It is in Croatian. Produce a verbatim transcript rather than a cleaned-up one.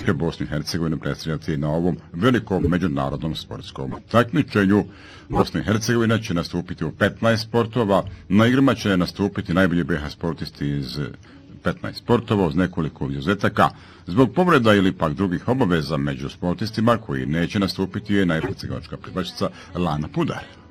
će Bosnu i Hercegovinu predstavljati na ovom velikom međunarodnom sportskom takmičenju. Bosna i Hercegovina će nastupiti u petnaest sportova, na igrama će nastupiti najbolji B iH sportisti iz petnaest sportova uz nekoliko izuzetaka. Zbog povreda ili pak drugih obaveza među sportistima koji neće nastupiti je najhercegovačka plivačica Lana Pudar.